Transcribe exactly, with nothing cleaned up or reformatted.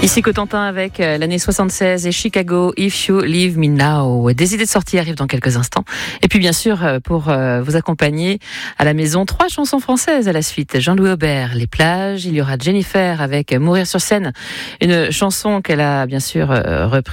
Ici Cotentin avec l'année soixante-seize et Chicago, If You Leave Me Now. Des idées de sortie arrivent dans quelques instants. Et puis bien sûr, pour vous accompagner à la maison, trois chansons françaises à la suite. Jean-Louis Aubert, Les plages. Il y aura Jennifer avec Mourir sur scène, une chanson qu'elle a bien sûr reprise.